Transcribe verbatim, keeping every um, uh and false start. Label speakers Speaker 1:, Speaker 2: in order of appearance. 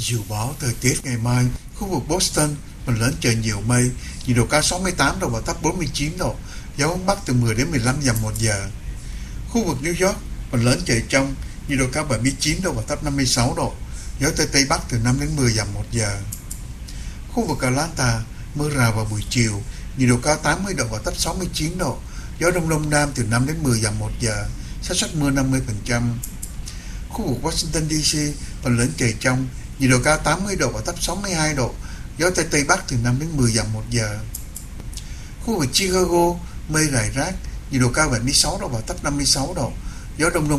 Speaker 1: Dự báo thời tiết ngày mai, khu vực Boston, phần lớn trời nhiều mây, nhiệt độ cao sáu mươi tám độ và thấp bốn mươi chín độ, gió hướng Bắc từ mười đến mười lăm dặm một giờ. Khu vực New York, phần lớn trời trong, nhiệt độ cao bảy mươi chín độ và thấp năm mươi sáu độ, gió Tây Tây Bắc từ năm đến mười dặm một giờ. Khu vực Atlanta, mưa rào vào buổi chiều, nhiệt độ cao tám mươi độ và thấp sáu mươi chín độ, gió Đông Đông Nam từ năm đến mười dặm một giờ, xác suất mưa năm mươi phần trăm. Khu vực Washington đê xê, phần lớn trời trong, nhiệt độ cao tám mươi độ và thấp sáu mươi hai độ, gió Tây Tây Bắc từ năm đến mười dặm một giờ. Khu vực Chicago, mây rải rác, nhiệt độ cao bảy mươi sáu độ và thấp năm mươi sáu độ, gió Đông Đông